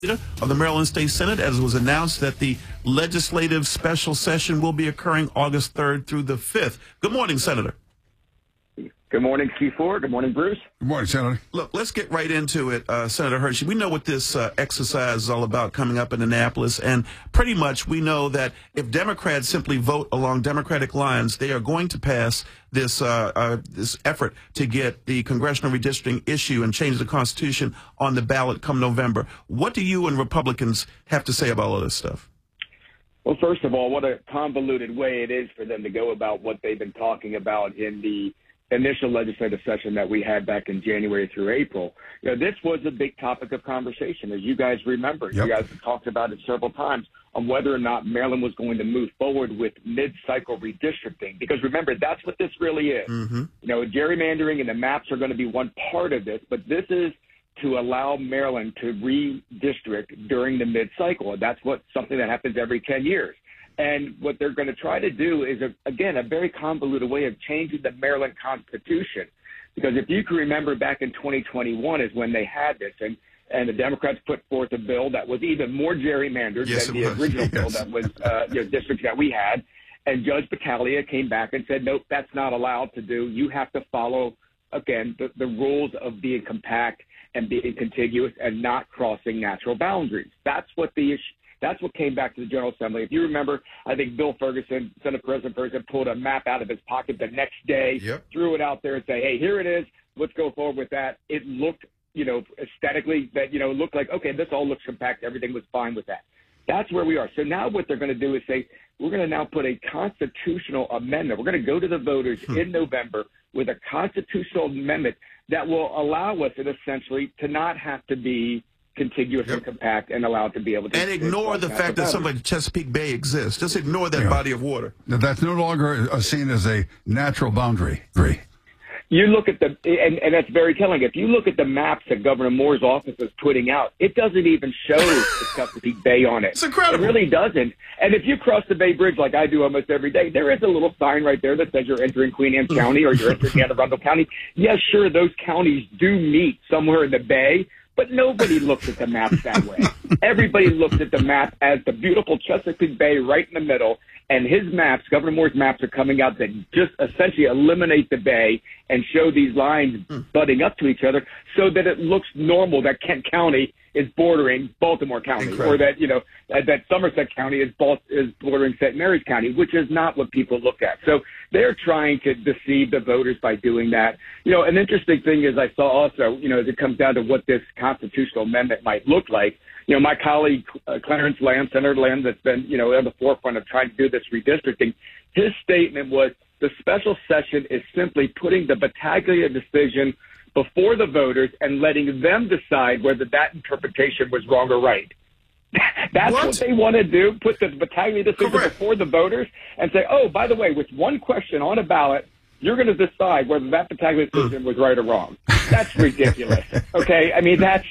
of the Maryland State Senate, as it was announced that the legislative special session will be occurring August 3rd through the 5th. Good morning, Senator. Good morning, Q4. Good morning, Bruce. Good morning, Senator. Look, let's get right into it, Senator Hershey. We know what this exercise is all about coming up in Annapolis, and pretty much we know that if Democrats simply vote along Democratic lines, they are going to pass this this effort to get the congressional redistricting issue and change the Constitution on the ballot come November. What do you and Republicans have to say about all of this stuff? Well, first of all, what a convoluted way it is for them to go about what they've been talking about in the initial legislative session that we had back in January through April. You know, this was a big topic of conversation, as you guys remember. Yep. You guys have talked about it several times on whether or not Maryland was going to move forward with mid-cycle redistricting. Because remember, that's what this really is. Mm-hmm. You know, gerrymandering and the maps are going to be one part of this, but this is to allow Maryland to redistrict during the mid-cycle. And that's something that happens every 10 years. And what they're going to try to do is, again, a very convoluted way of changing the Maryland Constitution. Because if you can remember, back in 2021 is when they had this, and the Democrats put forth a bill that was even more gerrymandered than the original bill that was districts that we had. And Judge Battaglia came back and said, nope, that's not allowed to do. You have to follow, again, the rules of being compact and being contiguous and not crossing natural boundaries. That's what the issue. That's what came back to the General Assembly. If you remember, I think Bill Ferguson, Senate President Ferguson, pulled a map out of his pocket the next day, threw it out there and say, hey, here it is. Let's go forward with that. It looked, aesthetically that, looked like, okay, this all looks compact. Everything was fine with that. That's where we are. So now what they're going to do is say, we're going to now put a constitutional amendment. We're going to go to the voters in November with a constitutional amendment that will allow us, essentially, to not have to be contiguous and compact and allowed to be able to... And ignore the fact that something like Chesapeake Bay exists. Just ignore that body of water. That's no longer seen as a natural boundary. You look at and that's very telling. If you look at the maps that Governor Moore's office is putting out, it doesn't even show the Chesapeake Bay on it. It's incredible. It really doesn't. And if you cross the Bay Bridge like I do almost every day, there is a little sign right there that says you're entering Queen Anne County or you're entering Anne Arundel County. Yes, sure, those counties do meet somewhere in the Bay, but nobody looks at the maps that way. Everybody looks at the map as the beautiful Chesapeake Bay right in the middle, and his maps, Governor Moore's maps, are coming out that just essentially eliminate the bay and show these lines butting up to each other so that it looks normal that Kent County is bordering Baltimore County. Incredible. Or that that Somerset County is bordering St. Mary's County, which is not what people look at. So they're trying to deceive the voters by doing that. An interesting thing is I saw also, as it comes down to what this constitutional amendment might look like, my colleague Clarence Lamb, Senator Lamb, that's been, at the forefront of trying to do this redistricting, his statement was the special session is simply putting the Battaglia decision before the voters and letting them decide whether that interpretation was wrong or right. That's what they want to do, put the Battaglia decision before the voters and say, oh, by the way, with one question on a ballot, you're going to decide whether that Battaglia decision was right or wrong. That's ridiculous. Okay? I mean, that's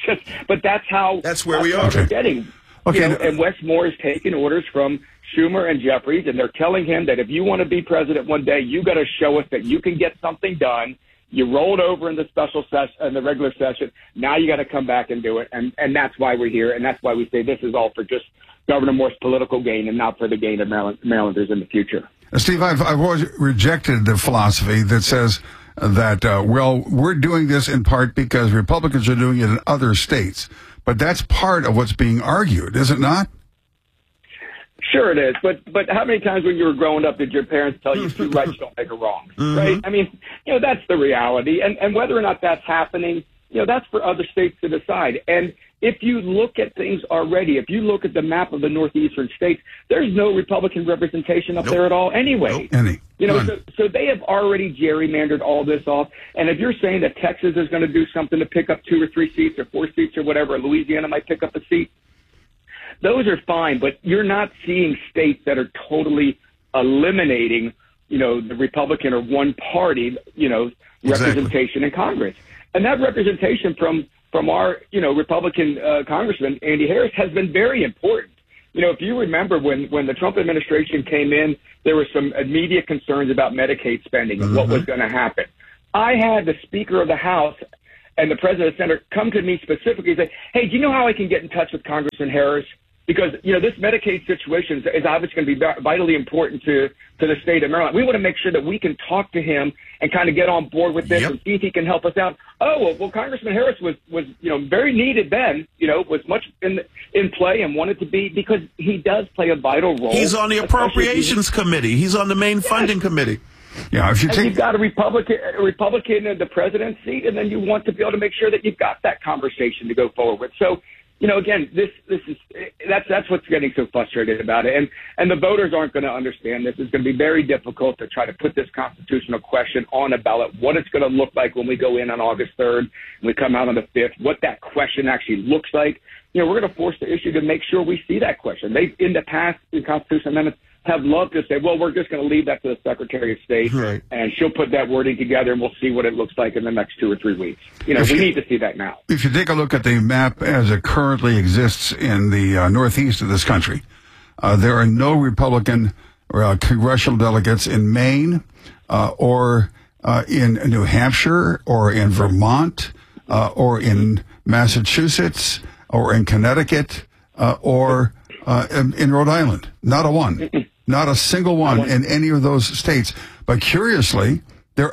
where we are. We're getting. Okay. And Wes Moore is taking orders from Schumer and Jeffries, and they're telling him that if you want to be president one day, you got to show us that you can get something done. You rolled over in the special session, in the regular session. Now you got to come back and do it. And that's why we're here. And that's why we say this is all for just Governor Moore's political gain and not for the gain of Marylanders in the future. Steve, I've always rejected the philosophy that says that, we're doing this in part because Republicans are doing it in other states. But that's part of what's being argued, is it not? Sure it is. But how many times when you were growing up did your parents tell you two rights don't make a wrong, right? I mean, that's the reality. And whether or not that's happening, that's for other states to decide. And if you look at things already, if you look at the map of the northeastern states, there's no Republican representation up there at all anyway. So they have already gerrymandered all this off. And if you're saying that Texas is going to do something to pick up 2 or 3 seats or 4 seats or whatever, Louisiana might pick up a seat, those are fine. But you're not seeing states that are totally eliminating, the Republican or one party, representation in Congress. And that representation from our, Republican Congressman, Andy Harris, has been very important. If you remember when the Trump administration came in, there were some immediate concerns about Medicaid spending and what was going to happen. I had the Speaker of the House and the president of the Senate come to me specifically and say, hey, do you know how I can get in touch with Congressman Harris? Because, this Medicaid situation is obviously going to be vitally important to the state of Maryland. We want to make sure that we can talk to him and kind of get on board with this and see if he can help us out. Oh, well, Congressman Harris was very needed then, was much in play and wanted to be, because he does play a vital role. He's on the Appropriations Committee. He's on the main funding committee. Yeah, if you take, you've got a Republican in the president's seat, and then you want to be able to make sure that you've got that conversation to go forward with. So, again, that's what's getting so frustrated about it, and the voters aren't going to understand this. It's going to be very difficult to try to put this constitutional question on a ballot. What it's going to look like when we go in on August 3rd, and we come out on the 5th. What that question actually looks like. We're going to force the issue to make sure we see that question. They, in the past, in constitutional amendments, have loved to say, well, we're just going to leave that to the Secretary of State, right, and she'll put that wording together, and we'll see what it looks like in the next 2 or 3 weeks. We need to see that now. If you take a look at the map as it currently exists in the northeast of this country, there are no Republican congressional delegates in Maine or in New Hampshire or in Vermont or in Massachusetts or in Connecticut or in Rhode Island. Not a one. Not a single one in any of those states. But curiously,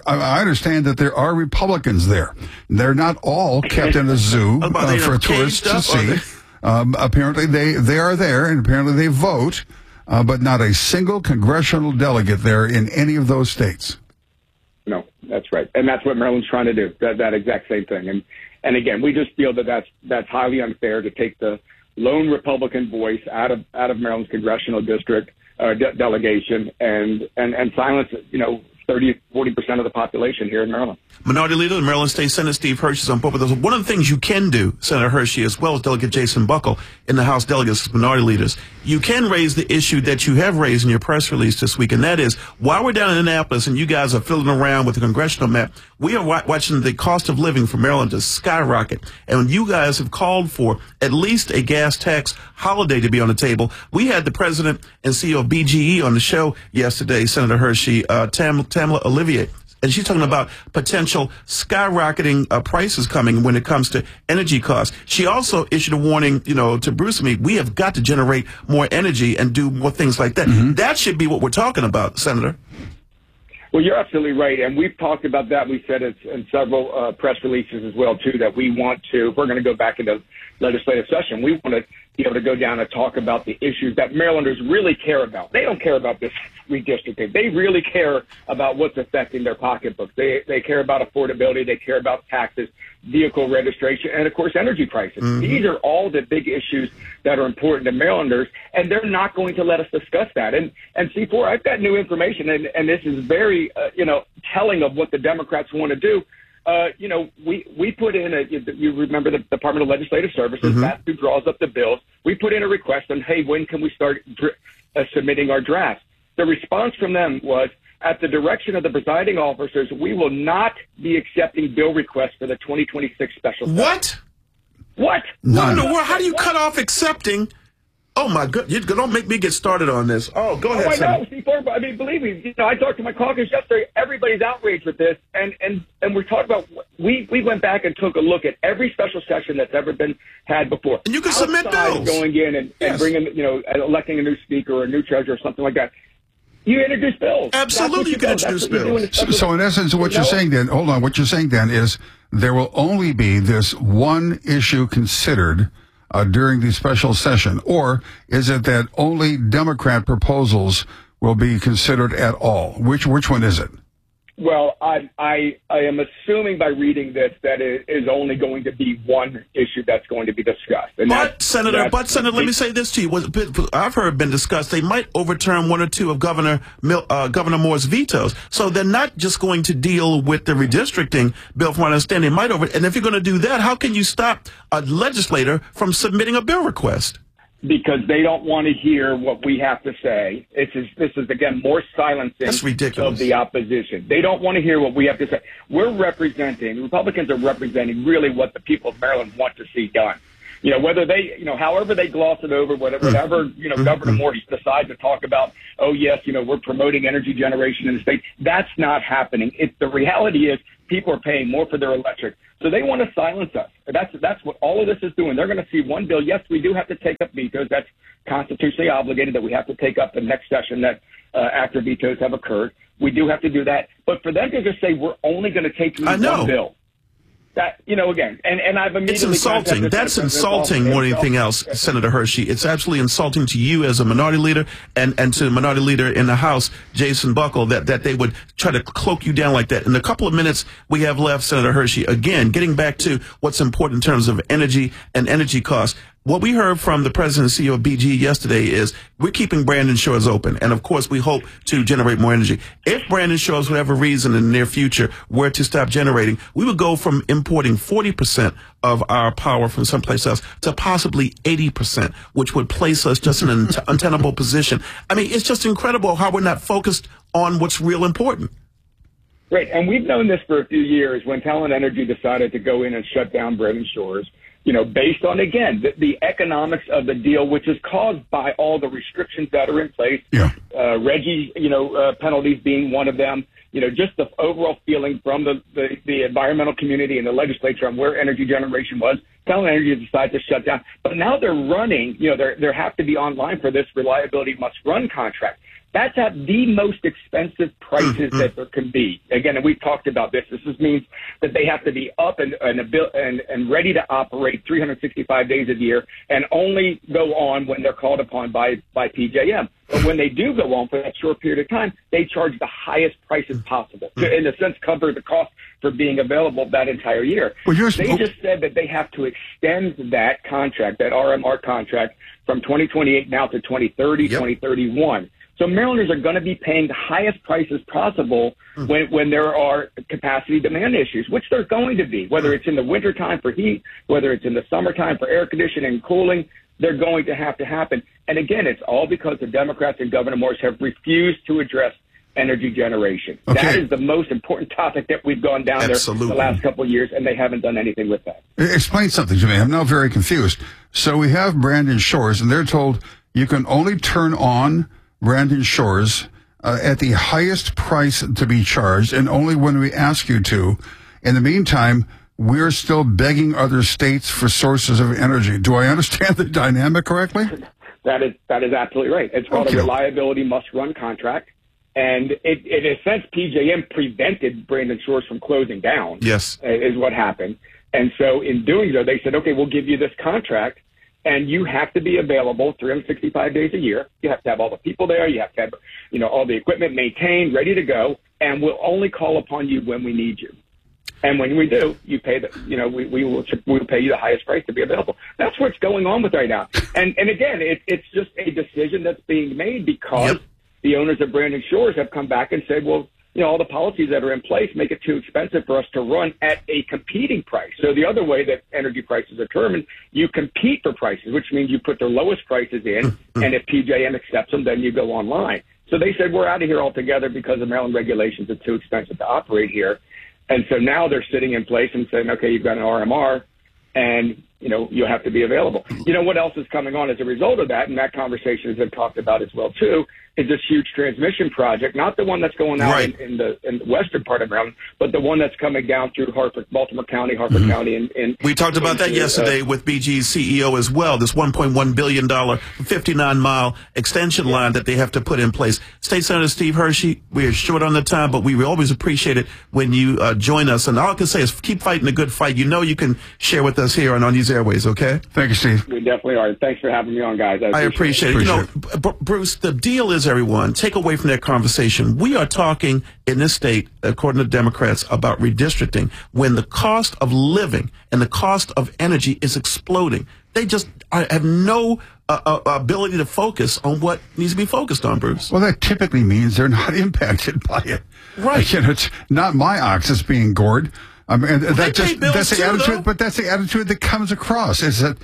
I understand that there are Republicans there. They're not all kept in a zoo for tourists to see. Apparently, they are there, and apparently they vote, but not a single congressional delegate there in any of those states. No, that's right. And that's what Maryland's trying to do, that exact same thing. And again, we just feel that that's highly unfair to take the lone Republican voice out of Maryland's congressional district delegation and silence 30-40% of the population here in Maryland. Minority Leader of the Maryland State Senate, Steve Hershey, is on board with us. One of the things you can do, Senator Hershey, as well as Delegate Jason Buckle in the House Delegates, Minority Leaders, you can raise the issue that you have raised in your press release this week, and that is, while we're down in Annapolis and you guys are fiddling around with the congressional map, we are watching the cost of living for Maryland to skyrocket. And you guys have called for at least a gas tax holiday to be on the table. We had the president and CEO of BGE on the show yesterday, Senator Hershey, Tamla Olivier, and she's talking about potential skyrocketing prices coming when it comes to energy costs. She also issued a warning, to Bruce and me. We have got to generate more energy and do more things like that. Mm-hmm. That should be what we're talking about, Senator. Well, you're absolutely right, and we've talked about that. We said it in several press releases as well, too, that we want to, if we're going to go back into legislative session, we want to be able to go down and talk about the issues that Marylanders really care about. They don't care about this redistricting. They really care about what's affecting their pocketbooks. They care about affordability. They care about taxes, vehicle registration, and, of course, energy prices. Mm-hmm. These are all the big issues that are important to Marylanders, and they're not going to let us discuss that. And C4, I've got new information, and this is very, telling of what the Democrats want to do. We put in you remember the Department of Legislative Services, mm-hmm. That's who draws up the bills. We put in a request on, hey, when can we start submitting our drafts? The response from them was, at the direction of the presiding officers, we will not be accepting bill requests for the 2026 special session. What? What? What in the world? How do you cut off accepting? Oh, my goodness. Don't make me get started on this. Oh, go ahead, I know, C4, I mean, believe me, I talked to my caucus yesterday. Everybody's outraged with this, and we're talking about, we went back and took a look at every special session that's ever been had before. And you can submit bills. Going in and bringing, electing a new speaker or a new treasurer or something like that. You introduce bills. Absolutely, you can introduce bills. So in essence, what you're saying then, hold on, what you're saying then is there will only be this one issue considered during the special session, or is it that only Democrat proposals will be considered at all? Which one is it? Well, I am assuming by reading this that it is only going to be one issue that's going to be discussed. And Senator, let me say this to you. I've heard been discussed. They might overturn one or two of Governor Moore's vetoes. So they're not just going to deal with the redistricting bill, from what I understand. They might and if you're going to do that, how can you stop a legislator from submitting a bill request? Because they don't want to hear what we have to say. This is again, more silencing That's ridiculous. Of the opposition. They don't want to hear what we have to say. Republicans are representing really what the people of Maryland want to see done. Whether they, however they gloss it over, whatever, Governor Moore decides to talk about, oh, yes, we're promoting energy generation in the state. That's not happening. The reality is People are paying more for their electric. So they want to silence us. That's what all of this is doing. They're going to see one bill. Yes, we do have to take up vetoes. That's constitutionally obligated that we have to take up the next session that after vetoes have occurred. We do have to do that. But for them to just say we're only going to take one bill, that, again, and I've immediately... It's insulting. That's insulting more than anything else, Senator Hershey. It's absolutely insulting to you as a minority leader and to the minority leader in the House, Jason Buckle, that they would try to cloak you down like that. In the couple of minutes we have left, Senator Hershey, again, getting back to what's important in terms of energy and energy costs. What we heard from the president and CEO of BGE yesterday is we're keeping Brandon Shores open. And, of course, we hope to generate more energy. If Brandon Shores, for whatever reason in the near future, were to stop generating, we would go from importing 40% of our power from someplace else to possibly 80%, which would place us just in an untenable position. I mean, it's just incredible how we're not focused on what's real important. Right. And we've known this for a few years when Talen Energy decided to go in and shut down Brandon Shores. Based on, again, the economics of the deal, which is caused by all the restrictions that are in place. Yeah. Reggie, penalties being one of them. Just the overall feeling from the environmental community and the legislature on where energy generation was. Talen Energy decided to shut down. But now they're running, they have to be online for this reliability must run contract. That's at the most expensive prices that there can be. Again, and we've talked about this. This means that they have to be up and ready to operate 365 days a year and only go on when they're called upon by PJM. But when they do go on for that short period of time, they charge the highest prices possible to, in a sense, cover the cost for being available that entire year. Well, they just said that they have to extend that contract, that RMR contract, from 2028 now to 2030, 2031. So Marylanders are going to be paying the highest prices possible when there are capacity demand issues, which there's going to be, whether it's in the wintertime for heat, whether it's in the summertime for air conditioning and cooling. They're going to have to happen. And again, it's all because the Democrats and Governor Morris have refused to address energy generation. Okay. That is the most important topic that we've gone down there the last couple of years, and they haven't done anything with that. Explain something to me. I'm now very confused. So we have Brandon Shores, and they're told you can only turn on Brandon Shores at the highest price to be charged, and only when we ask you to. In the meantime, we're still begging other states for sources of energy. Do I understand the dynamic correctly? That is absolutely right. It's called a reliability must run contract. And in a sense, PJM prevented Brandon Shores from closing down. Yes. Is what happened. And so in doing so, they said, okay, we'll give you this contract, and you have to be available 365 days a year. You have to have all the people there. You have to have, all the equipment maintained, ready to go. And we'll only call upon you when we need you. And when we do, you pay we'll pay you the highest price to be available. That's what's going on with right now. And again, it's just a decision that's being made because the owners of Brandon Shores have come back and said, well, all the policies that are in place make it too expensive for us to run at a competing price. So the other way that energy prices are determined, you compete for prices, which means you put the lowest prices in, and if PJM accepts them, then you go online. So they said, we're out of here altogether because the Maryland regulations are too expensive to operate here. And so now they're sitting in place and saying, okay, you've got an RMR, and you have to be available. What else is coming on as a result of that, and that conversation has been talked about as well, too, is this huge transmission project, not the one that's going out in the western part of Maryland, but the one that's coming down through Baltimore County, Harford County. And we talked about that yesterday with BG's CEO as well, this $1.1 billion 59-mile extension line that they have to put in place. State Senator Steve Hershey, we are short on the time, but we always appreciate it when you join us. And all I can say is keep fighting a good fight. You can share with us here on these airways, okay? Thank you, Steve. We definitely are. Thanks for having me on, guys. I appreciate it. Bruce, the deal is, everyone, take away from that conversation, we are talking in this state, according to Democrats, about redistricting when the cost of living and the cost of energy is exploding. They just have no ability to focus on what needs to be focused on, Bruce. Well, that typically means they're not impacted by it. Right. It's not my ox that's being gored. That's the attitude, but that's the attitude that comes across. Is that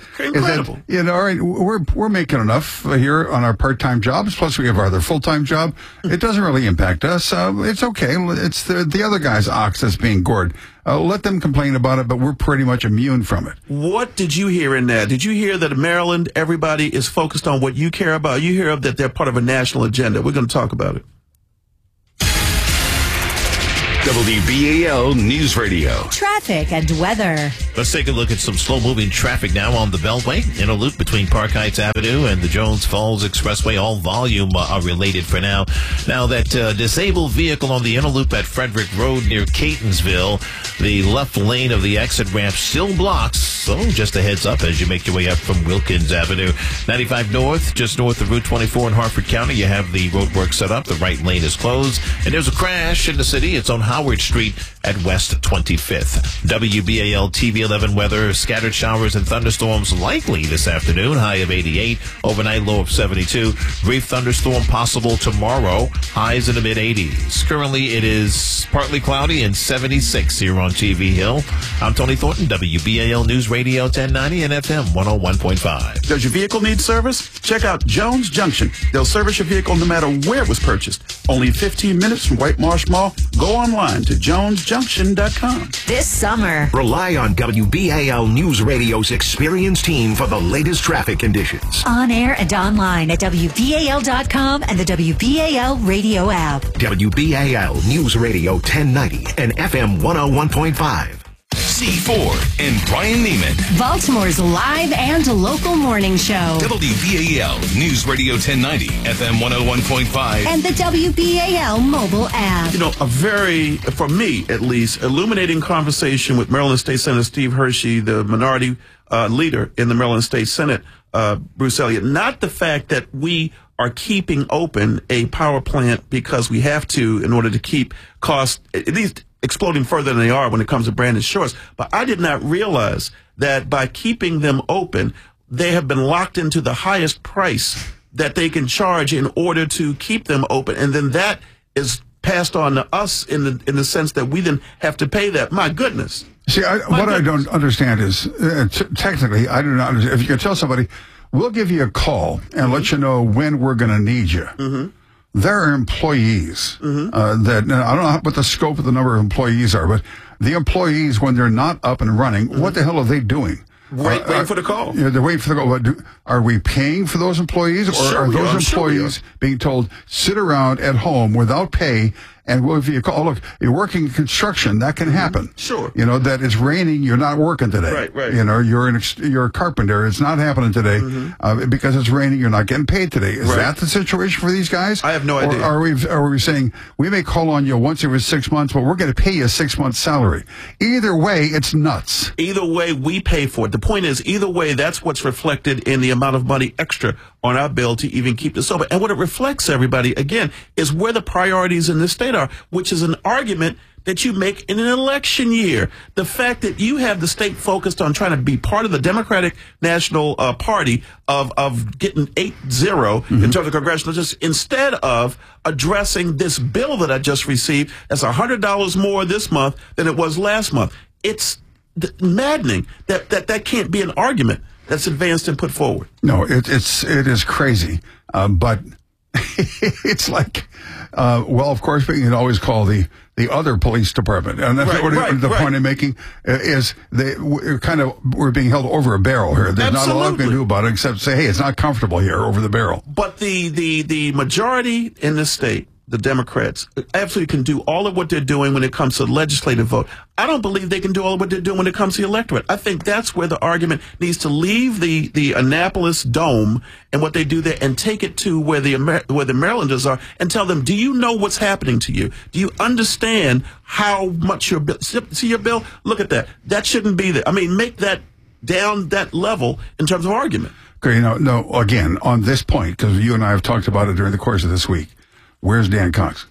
all right? We're making enough here on our part-time jobs. Plus, we have our other full-time job. It doesn't really impact us. It's okay. It's the other guy's ox that's being gored. Let them complain about it, but we're pretty much immune from it. What did you hear in that? Did you hear that in Maryland, everybody is focused on what you care about? You hear that they're part of a national agenda. We're going to talk about it. WBAL News Radio. Traffic and weather. Let's take a look at some slow-moving traffic now on the Beltway. In a loop between Park Heights Avenue and the Jones Falls Expressway. All volume are related for now. Now, that disabled vehicle on the inner loop at Frederick Road near Catonsville, the left lane of the exit ramp still blocks. So just a heads up as you make your way up from Wilkins Avenue. 95 North, just north of Route 24 in Harford County. You have the roadwork set up. The right lane is closed. And there's a crash in the city. It's on Howard Street at West 25th. WBAL TV 11 weather. Scattered showers and thunderstorms likely this afternoon. High of 88. Overnight low of 72. Brief thunderstorm possible tomorrow. Highs in the mid-80s. Currently it is partly cloudy and 76 here on TV Hill. I'm Tony Thornton, WBAL News Radio 1090 and FM 101.5. Does your vehicle need service? Check out Jones Junction. They'll service your vehicle no matter where it was purchased. Only 15 minutes from White Marsh Mall. Go online to jonesjunction.com. This summer, Rely on WBAL News Radio's experienced team for the latest traffic conditions. on air and online at WBAL.com and the WBAL radio app. WBAL News Radio 1090 and FM 101.5. C4 and Brian Neiman. Baltimore's live and local morning show. WBAL News Radio 1090, FM 101.5. And the WBAL mobile app. You know, a very, for me at least, illuminating conversation with Maryland State Senator Steve Hershey, the minority leader in the Maryland State Senate, Bruce Elliott. Not the fact that we are keeping open a power plant because we have to in order to keep costs at least exploding further than they are when it comes to Brandon Shores. But I did not realize that by keeping them open, they have been locked into the highest price that they can charge in order to keep them open. And then that is passed on to us in the sense that we then have to pay that. My goodness. See, I don't understand is, technically, I do not understand. If you can tell somebody, we'll give you a call and let you know when we're going to need you. There are employees that, I don't know what the scope of the number of employees are, but the employees, when they're not up and running, what the hell are they doing? Waiting for the call. Yeah, they're waiting for the call. Are we paying for those employees, or Sure are we those are. Sure we employees being told, sit around at home without pay, and we'll give you a call? Look, you're working in construction, that can happen. Sure. You know, that it's raining, you're not working today. Right. You know, you're a carpenter, it's not happening today because it's raining, you're not getting paid today. Is that the situation for these guys? I have no idea. Or are we saying, we may call on you once every 6 months, but we're going to pay you a 6 month salary? Either way, it's nuts. Either way, we pay for it. The point is, either way, that's what's reflected in the amount of money extra on our bill to even keep this open. And what it reflects, everybody, again, is where the priorities in this state are, which is an argument that you make in an election year. The fact that you have the state focused on trying to be part of the Democratic National Party of getting 8-0 in terms of congressional justice, instead of addressing this bill that I just received that's $100 more this month than it was last month. It's maddening that can't be an argument that's advanced and put forward. No, it is crazy. But it's like, well, of course, we can always call the other police department. And that's the point I'm making is we're being held over a barrel here. There's not a lot we can do about it except say, hey, it's not comfortable here over the barrel. But the majority in the state, the Democrats, absolutely can do all of what they're doing when it comes to the legislative vote. I don't believe they can do all of what they're doing when it comes to the electorate. I think that's where the argument needs to leave the Annapolis dome and what they do there and take it to where the Marylanders are and tell them, do you know what's happening to you? Do you understand how much your bill? See your bill? Look at that. That shouldn't be there. I mean, make that down that level in terms of argument. Okay, no, again, on this point, because you and I have talked about it during the course of this week, where's Dan Cox?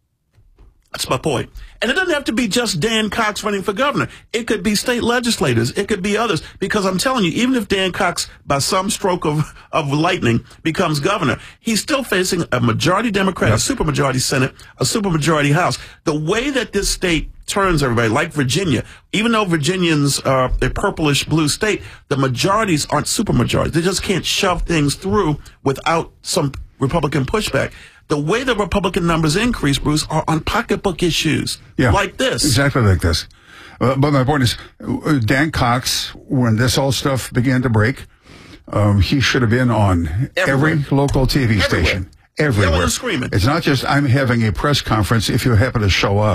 That's my point. And it doesn't have to be just Dan Cox running for governor. It could be state legislators. It could be others. Because I'm telling you, even if Dan Cox, by some stroke of lightning, becomes governor, he's still facing a majority Democrat, a supermajority Senate, a supermajority House. The way that this state turns, everybody, like Virginia, even though Virginians are a purplish blue state, the majorities aren't supermajorities. They just can't shove things through without some Republican pushback. The way the Republican numbers increase, Bruce, are on pocketbook issues like this. Exactly like this. But my point is, Dan Cox, when this all stuff began to break, he should have been on every local TV station. Everywhere. Yelling and screaming. It's not just, I'm having a press conference if you happen to show up.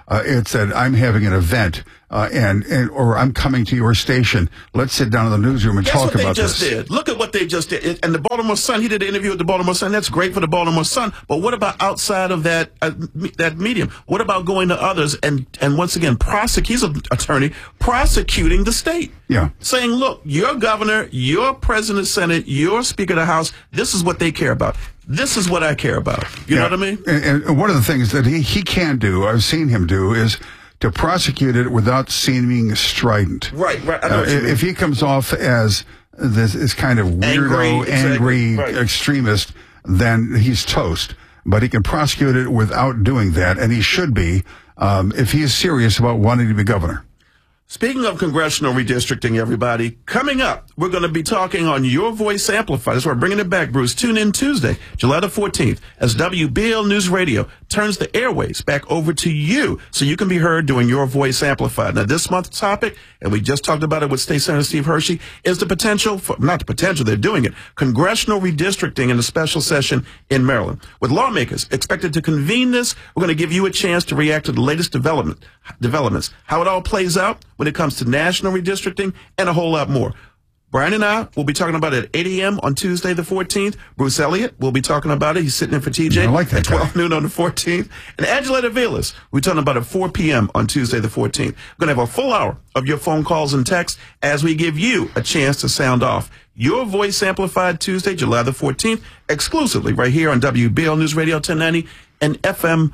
It said, I'm having an event, or I'm coming to your station. Let's sit down in the newsroom and talk about this. That's what they just did. Look at what they just did. And the Baltimore Sun, he did an interview with the Baltimore Sun. That's great for the Baltimore Sun. But what about outside of that medium? What about going to others and once again, he's an attorney, prosecuting the state? Yeah. Saying, look, your governor, your president of the Senate, your speaker of the House, this is what they care about. This is what I care about. You know what I mean? And one of the things that he can do, I've seen him do, is to prosecute it without seeming strident. Right. I know what you mean. If he comes off as this kind of weirdo, angry extremist, then he's toast. But he can prosecute it without doing that, and he should be, if he is serious about wanting to be governor. Speaking of congressional redistricting, everybody, coming up, we're going to be talking on Your Voice Amplified. That's why we're bringing it back, Bruce. Tune in Tuesday, July the 14th, as WBL News Radio turns the airways back over to you so you can be heard doing Your Voice Amplified. Now, this month's topic, and we just talked about it with State Senator Steve Hershey, is the potential, not the potential, they're doing it, congressional redistricting in a special session in Maryland. With lawmakers expected to convene this, we're going to give you a chance to react to the latest developments, how it all plays out when it comes to national redistricting, and a whole lot more. Brian and I will be talking about it at 8 a.m. on Tuesday the 14th. Bruce Elliott will be talking about it. He's sitting in for TJ at 12 noon on the 14th. And Angela Vilas, we're talking about at 4 p.m. on Tuesday the 14th. We're going to have a full hour of your phone calls and texts as we give you a chance to sound off. Your Voice Amplified Tuesday, July the 14th, exclusively right here on WBL News Radio 1090 and FM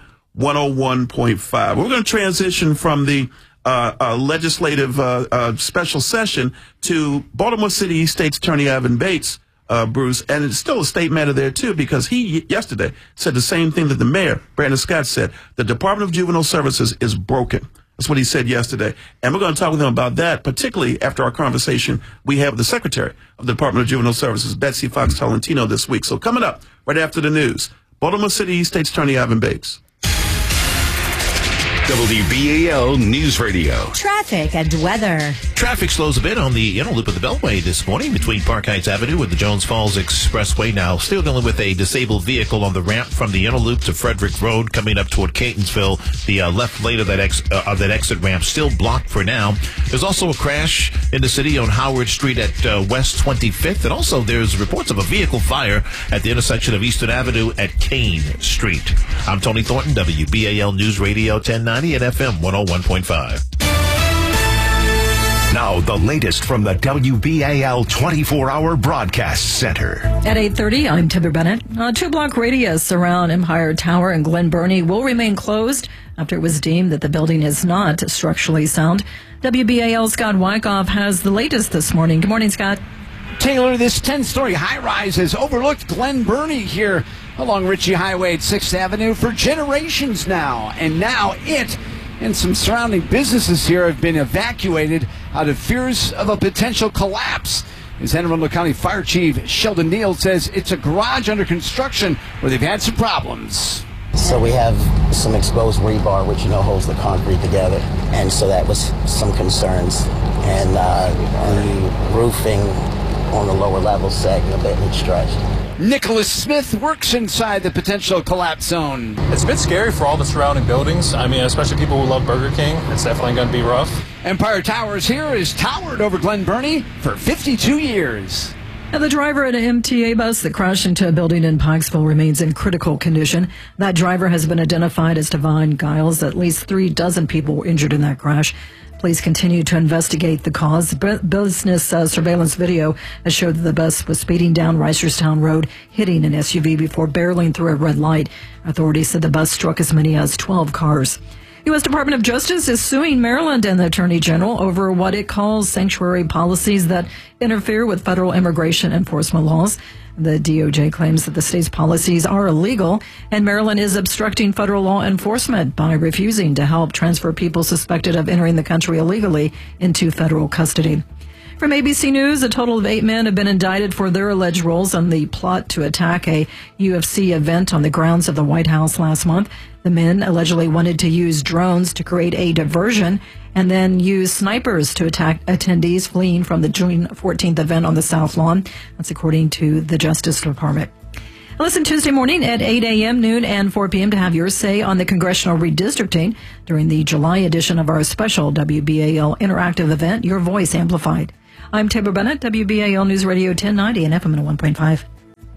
101.5. We're going to transition from the legislative special session to Baltimore City State's Attorney Ivan Bates, Bruce, and it's still a state matter there too, because he yesterday said the same thing that the mayor, Brandon Scott, said. The Department of Juvenile Services is broken. That's what he said yesterday. And we're going to talk with him about that, particularly after our conversation we had with the Secretary of the Department of Juvenile Services, Betsy Fox Tolentino, this week. So coming up right after the news, Baltimore City State's Attorney Ivan Bates. WBAL News Radio. Traffic and weather. Traffic slows a bit on the inner loop of the Beltway this morning between Park Heights Avenue and the Jones Falls Expressway. Now, still dealing with a disabled vehicle on the ramp from the inner loop to Frederick Road coming up toward Catonsville. The left lane of that exit ramp still blocked for now. There's also a crash in the city on Howard Street at West 25th. And also there's reports of a vehicle fire at the intersection of Eastern Avenue at Kane Street. I'm Tony Thornton, WBAL News Radio 1090 and FM 101.5. Now, the latest from the WBAL 24-hour broadcast center. At 8:30, I'm Timber Bennett. A 2-block radius around Empire Tower in Glen Burnie will remain closed after it was deemed that the building is not structurally sound. WBAL's Scott Wyckoff has the latest this morning. Good morning, Scott. Taylor, this 10-story high-rise has overlooked Glen Burnie here along Ritchie Highway at 6th Avenue for generations now. And now it and some surrounding businesses here have been evacuated out of fears of a potential collapse. As Anne Arundel County Fire Chief Sheldon Neal says, it's a garage under construction where they've had some problems. So we have some exposed rebar, which holds the concrete together, and so that was some concerns. And the roofing on the lower level sagging a bit and stretched. Nicholas Smith works inside the potential collapse zone. It's a bit scary for all the surrounding buildings. I mean, especially people who love Burger King. It's definitely going to be rough. Empire Towers here has towered over Glen Burnie for 52 years. And the driver at an MTA bus that crashed into a building in Pikesville remains in critical condition. That driver has been identified as Divine Giles. At least 36 people were injured in that crash. Police continue to investigate the cause. Business surveillance video has showed that the bus was speeding down Reisterstown Road, hitting an SUV before barreling through a red light. Authorities said the bus struck as many as 12 cars. U.S. Department of Justice is suing Maryland and the Attorney General over what it calls sanctuary policies that interfere with federal immigration enforcement laws. The DOJ claims that the state's policies are illegal, and Maryland is obstructing federal law enforcement by refusing to help transfer people suspected of entering the country illegally into federal custody. From ABC News, a total of 8 men have been indicted for their alleged roles on the plot to attack a UFC event on the grounds of the White House last month. The men allegedly wanted to use drones to create a diversion and then use snipers to attack attendees fleeing from the June 14th event on the South Lawn. That's according to the Justice Department. Listen Tuesday morning at 8 a.m., noon, and 4 p.m. to have your say on the congressional redistricting during the July edition of our special WBAL interactive event, Your Voice Amplified. I'm Tabor Bennett, WBAL News Radio 1090 and FM 101.5.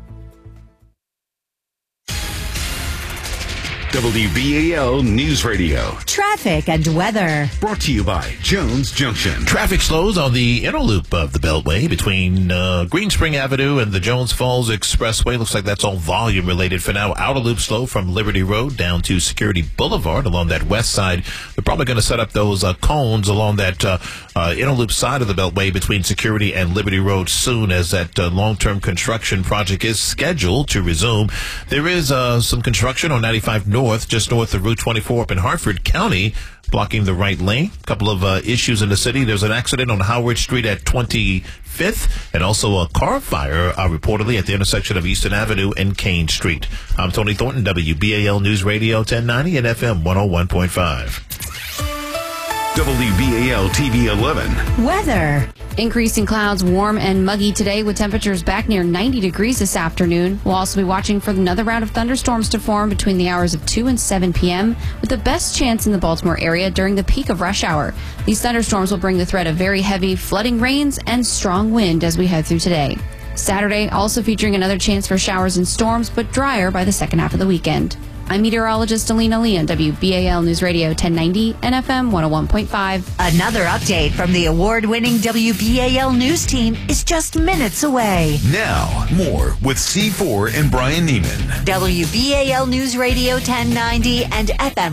WBAL News Radio. Traffic and weather. Brought to you by Jones Junction. Traffic slows on the inner loop of the Beltway between Green Spring Avenue and the Jones Falls Expressway. Looks like that's all volume related for now. Outer loop slow from Liberty Road down to Security Boulevard along that west side. They're probably going to set up those cones along that inner loop side of the Beltway between Security and Liberty Road soon, as that long-term construction project is scheduled to resume. There is some construction on 95 North, just north of Route 24 up in Hartford County, blocking the right lane. A couple of issues in the city. There's an accident on Howard Street at 25th, and also a car fire reportedly at the intersection of Eastern Avenue and Kane Street. I'm Tony Thornton, WBAL News Radio 1090 and FM 101.5. WBAL TV 11. Weather. Increasing clouds, warm and muggy today with temperatures back near 90 degrees this afternoon. We'll also be watching for another round of thunderstorms to form between the hours of 2 and 7 p.m. with the best chance in the Baltimore area during the peak of rush hour. These thunderstorms will bring the threat of very heavy flooding rains and strong wind as we head through today. Saturday also featuring another chance for showers and storms, but drier by the second half of the weekend. I'm meteorologist Alina Lee on WBAL News Radio 1090 and FM 101.5. Another update from the award-winning WBAL News team is just minutes away. Now, more with C4 and Brian Neiman. WBAL News Radio 1090 and FM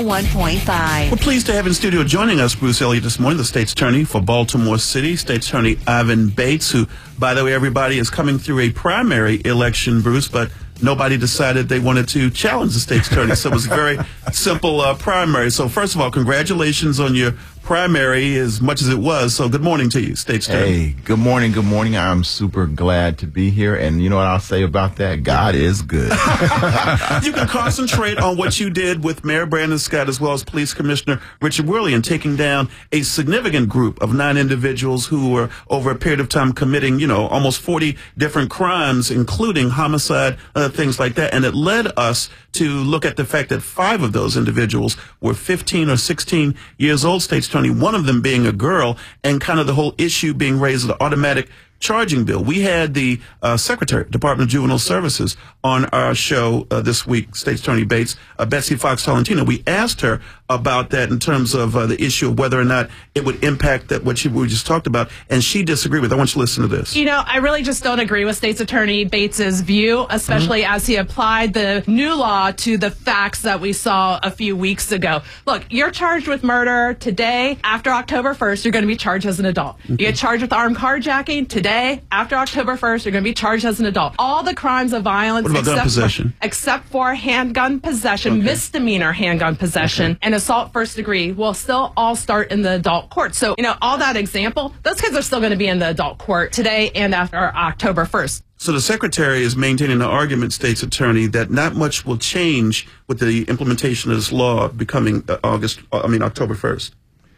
101.5. We're pleased to have in studio joining us Bruce Elliott this morning, the state's attorney for Baltimore City, State's Attorney Ivan Bates, who, by the way, everybody is coming through a primary election, Bruce, but nobody decided they wanted to challenge the state's attorney, so it was a very simple primary. So first of all, congratulations on your primary, as much as it was. So good morning to you, state's attorney. Hey, good morning, good morning. I'm super glad to be here, and you know what I'll say about that? God is good. You can concentrate on what you did with Mayor Brandon Scott as well as Police Commissioner Richard Worley in taking down a significant group of 9 individuals who were, over a period of time, committing, almost 40 different crimes, including homicide, things like that. And it led us to look at the fact that 5 of those individuals were 15 or 16 years old, state's attorney, one of them being a girl, and kind of the whole issue being raised of the automatic charging bill. We had the Secretary, Department of Juvenile Services, on our show this week, State's Attorney Bates, Betsy Fox Tolentino. We asked her about that in terms of the issue of whether or not it would impact that what we just talked about, and she disagreed with it. I want you to listen to this. I really just don't agree with State's Attorney Bates's view, especially as he applied the new law to the facts that we saw a few weeks ago. Look, you're charged with murder today. After October 1st, you're going to be charged as an adult. You get charged with armed carjacking today. After October 1st, you're going to be charged as an adult. All the crimes of violence, what about gun possession? Except for handgun possession, misdemeanor handgun possession, and assault first degree will still all start in the adult court. So, all that example, those kids are still going to be in the adult court today and after October 1st. So the Secretary is maintaining the argument, State's Attorney, that not much will change with the implementation of this law becoming October 1st.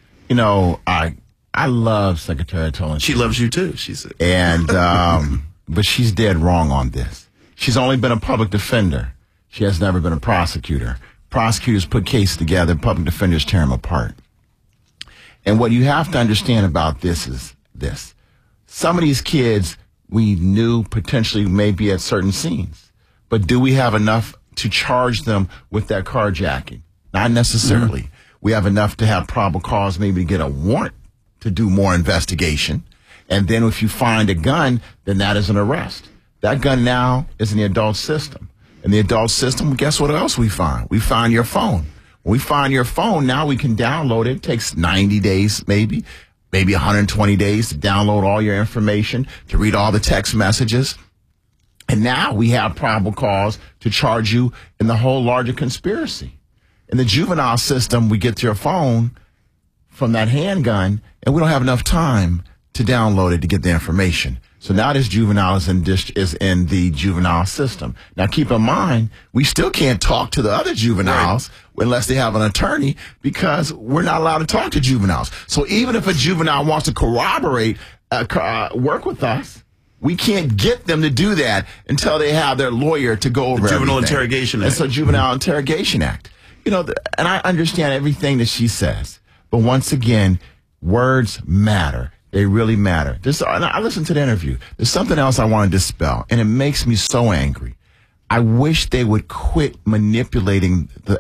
I love Secretary Tolentino. She loves you too, she said. And, but she's dead wrong on this. She's only been a public defender. She has never been a prosecutor. Prosecutors put cases together, public defenders tear them apart. And what you have to understand about this is this. Some of these kids we knew potentially may be at certain scenes, but do we have enough to charge them with that carjacking? Not necessarily. Mm-hmm. We have enough to have probable cause maybe to get a warrant to do more investigation. And then if you find a gun, then that is an arrest. That gun now is in the adult system. In the adult system, guess what else we find? We find your phone. When we find your phone, now we can download it. It takes 90 days, maybe 120 days to download all your information, to read all the text messages. And now we have probable cause to charge you in the whole larger conspiracy. In the juvenile system, we get to your phone from that handgun, and we don't have enough time to download it to get the information. So now this juvenile is in the juvenile system. Now keep in mind, we still can't talk to the other juveniles unless they have an attorney, because we're not allowed to talk to juveniles. So even if a juvenile wants to corroborate, work with us, We can't get them to do that until they have their lawyer to go over the Juvenile everything. Interrogation Act. It's a Juvenile Interrogation Act. You know, and I understand everything that she says. But once again, words matter. They really matter. And I listened to the interview. There's something else I want to dispel, and it makes me so angry. I wish they would quit manipulating the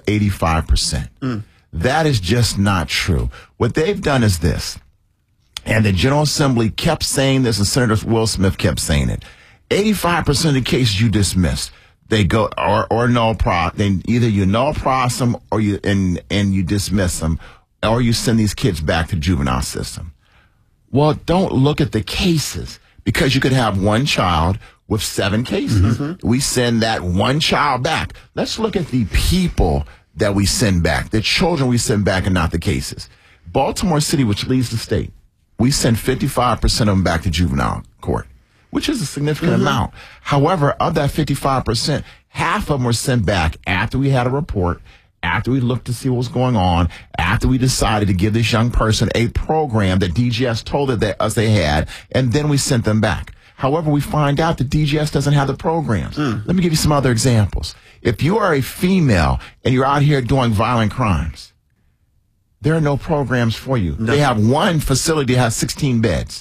85%. That is just not true. What they've done is this. And the General Assembly kept saying this, and Senator Will Smith kept saying it. 85% of the cases you dismiss, they go or null pro. Then either you null pros them or you and you dismiss them, or you send these kids back to the juvenile system. Well, don't look at the cases, because you could have one child with 7 cases. We send that one child back. Let's look at the people that we send back, the children we send back, and not the cases. Baltimore City, which leads the state, we send 55% of them back to juvenile court, which is a significant amount. However, of that 55%, half of them were sent back after we had a report, after we looked to see what was going on, after we decided to give this young person a program that DGS told us they had, and then we sent them back. However, we find out that DGS doesn't have the programs. Let me give you some other examples. If you are a female and you're out here doing violent crimes, there are no programs for you. They have one facility that has 16 beds.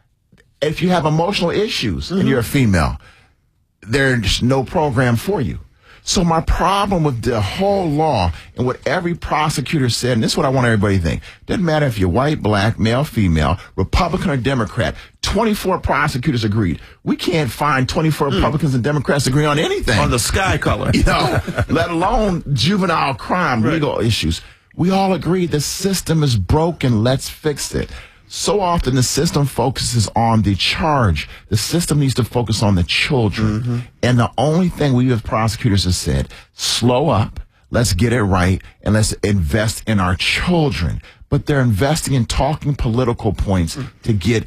If you have emotional issues and you're a female, there's no program for you. So my problem with the whole law and what every prosecutor said, and this is what I want everybody to think, doesn't matter if you're white, black, male, female, Republican or Democrat, 24 prosecutors agreed. We can't find 24 Republicans and Democrats agree on anything. On the sky color. You know, let alone juvenile crime, legal issues. We all agree the system is broken. Let's fix it. So often the system focuses on the charge. The system needs to focus on the children. And the only thing we as prosecutors have said, slow up, let's get it right, and let's invest in our children. But they're investing in talking political points to get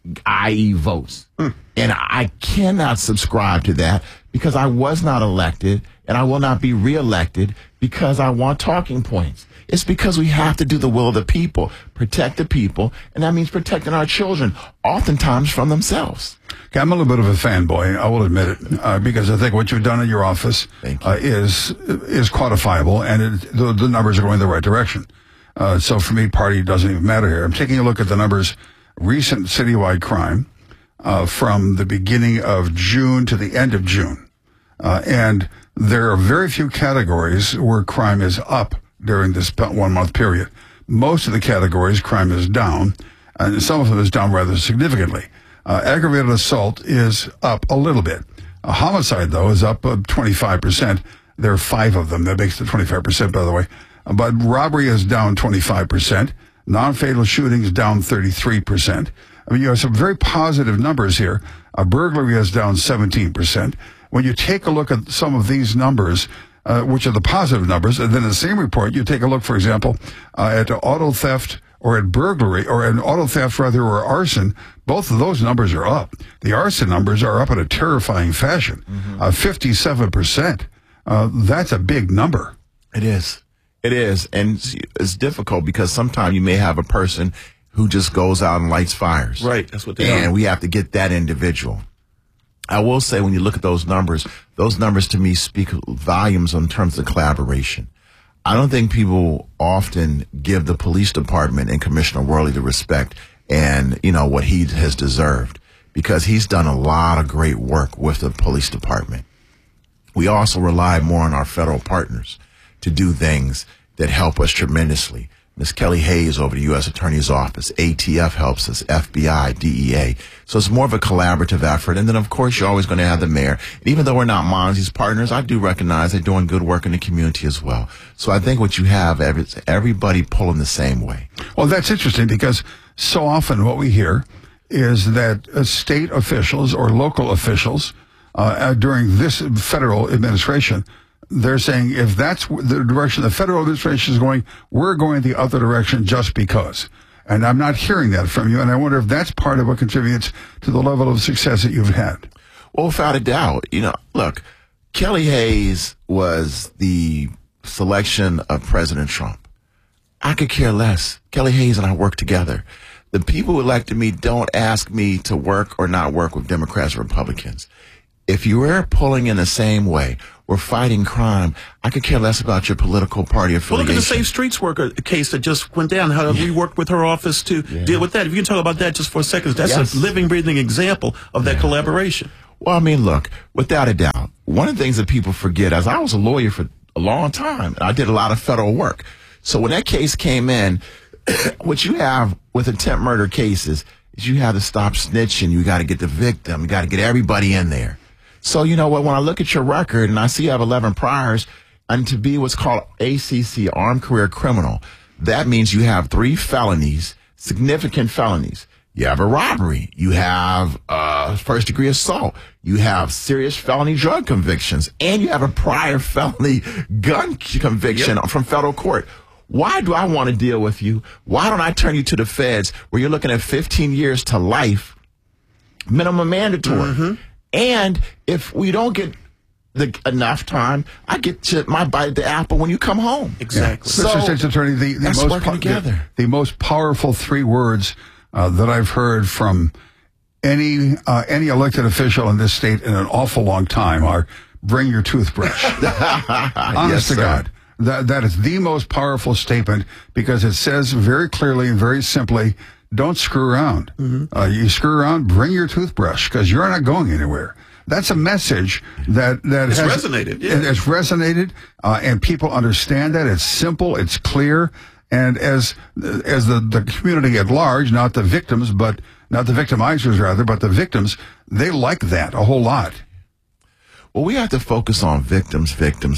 IE votes. And I cannot subscribe to that, because I was not elected and I will not be reelected because I want talking points. It's because we have to do the will of the people, protect the people, and that means protecting our children, oftentimes from themselves. Okay, I'm a little bit of a fanboy, I will admit it, because I think what you've done in your office is quantifiable, and the numbers are going the right direction. So for me, party doesn't even matter here. I'm taking a look at the numbers, recent citywide crime from the beginning of June to the end of June. And there are very few categories where crime is up during this 1 month period. Most of the categories, crime is down, and some of them is down rather significantly. Aggravated assault is up a little bit. Homicide, though, is up 25%. There are 5 of them. That makes it 25%, by the way. But robbery is down 25%. Non-fatal shootings down 33%. I mean, you have some very positive numbers here. Burglary is down 17%. When you take a look at some of these numbers, which are the positive numbers, and then in the same report, you take a look, for example, at auto theft or at burglary, or an auto theft rather, or arson, both of those numbers are up. The arson numbers are up in a terrifying fashion, 57%. That's a big number. It is. It is. And it's difficult because sometimes you may have a person who just goes out and lights fires. Right. That's what they are. And we have to get that individual. I will say, when you look at those numbers to me speak volumes in terms of collaboration. I don't think people often give the police department and Commissioner Worley the respect and, you know, what he has deserved, because he's done a lot of great work with the police department. We also rely more on our federal partners to do things that help us tremendously. Ms. Kelly Hayes over the U.S. Attorney's Office, ATF helps us, FBI, DEA. So it's more of a collaborative effort. And then, of course, you're always going to have the mayor. And even though we're not Monty's partners, I do recognize they're doing good work in the community as well. So I think what you have is everybody pulling the same way. Well, that's interesting, because so often what we hear is that state officials or local officials during this federal administration, they're saying, if that's the direction the federal administration is going, we're going the other direction just because. And I'm not hearing that from you, and I wonder if that's part of what contributes to the level of success that you've had. Well, without a doubt. You know, look, Kelly Hayes was the selection of President Trump. I could care less. Kelly Hayes and I work together. The people who elected me don't ask me to work or not work with Democrats or Republicans. If you are pulling in the same way, we're fighting crime, I could care less about your political party affiliation. Well, look at the Safe Streets worker case that just went down, how we worked with her office to deal with that. If you can talk about that just for a second, that's a living, breathing example of that collaboration. Well, I mean, look, without a doubt, one of the things that people forget is I was a lawyer for a long time, and I did a lot of federal work. So when that case came in, what you have with attempt murder cases is you have to stop snitching. You got to get the victim. You got to get everybody in there. So, you know what, when I look at your record and I see you have 11 priors, and to be what's called ACC, Armed Career Criminal, that means you have 3 felonies, significant felonies. You have a robbery. You have first-degree assault. You have serious felony drug convictions. And you have a prior felony gun conviction from federal court. Why do I want to deal with you? Why don't I turn you to the feds where you're looking at 15 years to life, minimum mandatory? And if we don't get enough time, I get my bite of the apple when you come home. Exactly. So, Mr. State's Attorney, the most powerful 3 words that I've heard from any elected official in this state in an awful long time are "bring your toothbrush." Honest to God. That is the most powerful statement, because it says very clearly and very simply, don't screw around. You screw around, bring your toothbrush, because you're not going anywhere. That's a message that has resonated. It's resonated, and people understand that. It's simple, it's clear, and as the community at large, not the victims, but not the victimizers rather, but the victims, they like that a whole lot. Well, we have to focus on victims.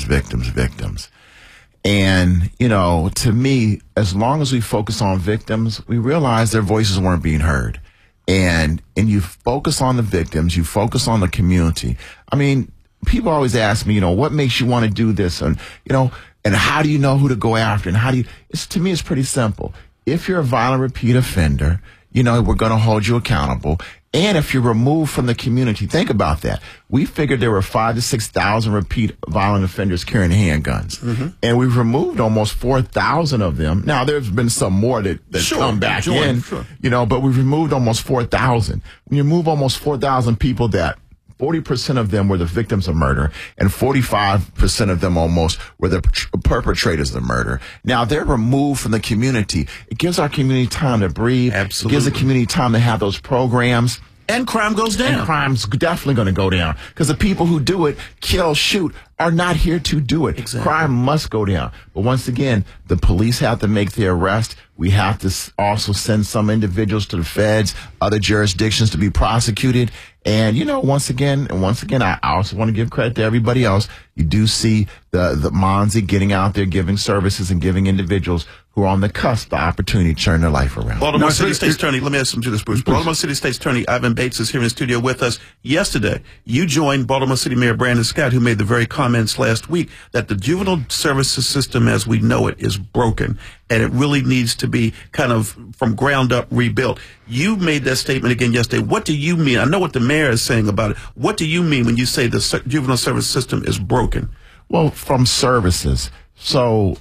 And, you know, to me, as long as we focus on victims, we realize their voices weren't being heard. And you focus on the victims, you focus on the community. I mean, people always ask me, you know, what makes you want to do this? And, you know, and how do you know who to go after? And how do you, to me, it's pretty simple. If you're a violent repeat offender, you know, we're going to hold you accountable. And if you're removed from the community, think about that. We figured there were 5,000 to 6,000 repeat violent offenders carrying handguns. And we've removed almost 4,000 of them. Now, there's been some more that come back in, you know, but we've removed almost 4,000. When you remove almost 4,000 people, that 40% of them were the victims of murder, and 45% of them almost were the perpetrators of murder. Now, they're removed from the community. It gives our community time to breathe. Absolutely. It gives the community time to have those programs. And crime goes down. And crime's definitely going to go down, because the people who do it, kill, shoot, are not here to do it. Exactly. Crime must go down. But once again, the police have to make their arrest. We have to also send some individuals to the feds, other jurisdictions to be prosecuted. And, you know, once again, I also want to give credit to everybody else. You do see the Monzi getting out there, giving services and giving individuals who are on the cusp the opportunity to turn their life around. Baltimore City State's Attorney, let me ask you this, Bruce. Baltimore City State's Attorney Ivan Bates is here in the studio with us. Yesterday, you joined Baltimore City Mayor Brandon Scott, who made the very comments last week that the juvenile services system as we know it is broken, and it really needs to be kind of from ground up rebuilt. You made that statement again yesterday. What do you mean? I know what the mayor is saying about it. What do you mean when you say the juvenile service system is broken? Well, from services. So,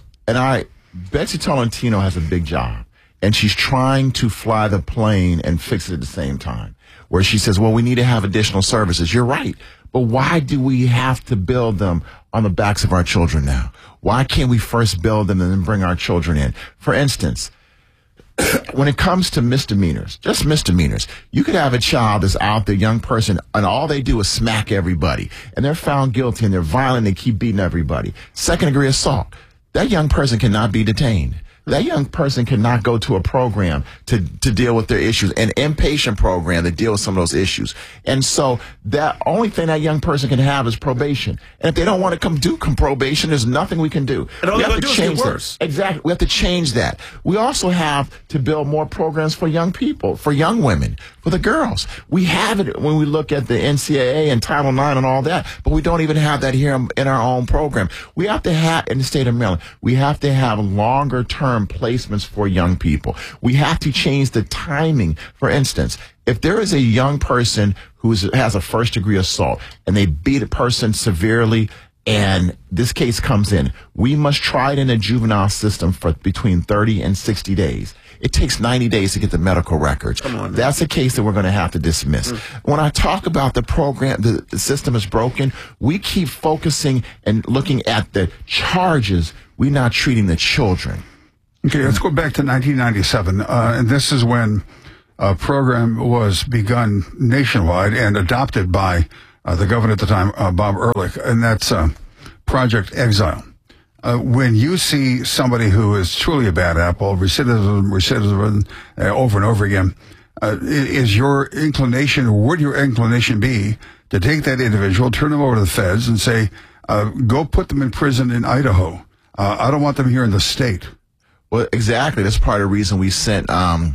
Betsy Tolentino has a big job, and she's trying to fly the plane and fix it at the same time, where she says, well, we need to have additional services. You're right. But why do we have to build them on the backs of our children now? Why can't we first build them and then bring our children in? For instance, when it comes to misdemeanors, just misdemeanors, you could have a child that's out there, young person, and all they do is smack everybody, and they're found guilty, and they're violent, and they keep beating everybody. Second-degree assault. That young person cannot be detained. That young person cannot go to a program to deal with their issues, an inpatient program that deals with some of those issues. And so the only thing that young person can have is probation. And if they don't want to come do probation, there's nothing we can do. And all we they're have going to to do is change get that. worse. Exactly. We have to change that. We also have to build more programs for young people, for young women, for the girls. We have it when we look at the NCAA and Title IX and all that, but we don't even have that here in our own program. We have to have, in the state of Maryland, we have to have longer-term placements for young people. We have to change the timing. For instance, if there is a young person who has a first-degree assault and they beat a person severely and this case comes in. We must try it in a juvenile system for between 30 and 60 days. It takes 90 days to get the medical records. That's a case that we're going to have to dismiss. When I talk about the program, the system is broken, we keep focusing and looking at the charges. We're not treating the children. Okay, let's go back to 1997. And this is when a program was begun nationwide and adopted by the governor at the time, Bob Ehrlich, and that's Project Exile. When you see somebody who is truly a bad apple, recidivism over and over again, is your inclination, or would your inclination be to take that individual, turn them over to the feds and say, go put them in prison in Idaho. I don't want them here in the state. Well, exactly. That's part of the reason we sent the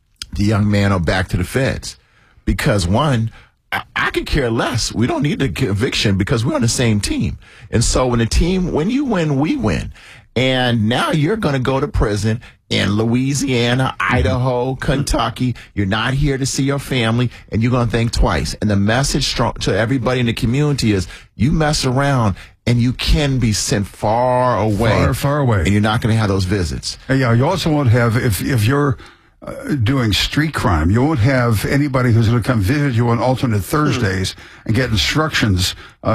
young man back to the feds. Because one, I could care less. We don't need the conviction because we're on the same team. And so when you win, we win. And now you're going to go to prison in Louisiana, Idaho, Kentucky. You're not here to see your family, and you're going to think twice. And the message to everybody in the community is you mess around and you can be sent far away. Far away. And you're not going to have those visits. Yeah, you also won't have, if you're doing street crime, you won't have anybody who's going to come visit you on alternate Thursdays and get instructions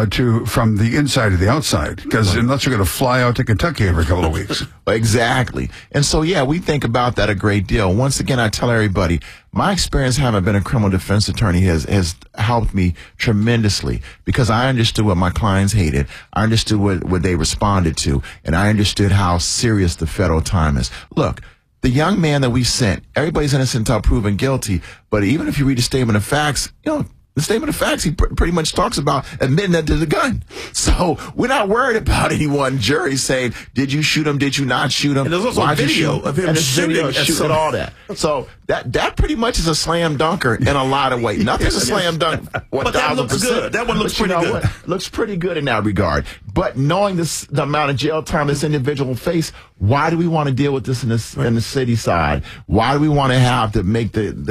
from the inside to the outside, because unless you're going to fly out to Kentucky every couple of weeks. Exactly. And so, yeah, we think about that a great deal. Once again, I tell everybody, my experience having been a criminal defense attorney has helped me tremendously, because I understood what my clients hated. I understood what they responded to, and I understood how serious the federal time is. Look, the young man that we sent, everybody's innocent until proven guilty. But even if you read the statement of facts, the statement of facts, he pretty much talks about admitting that to the gun. So we're not worried about anyone jury saying, did you shoot him? Did you not shoot him? And there's also a video of him shooting and all that. So that pretty much is a slam dunker in a lot of ways. Nothing's a slam dunk. But that looks good. That one looks pretty good. Looks pretty good in that regard. But knowing the amount of jail time this individual will face, why do we want to deal with this in the city side? Why do we want to have to make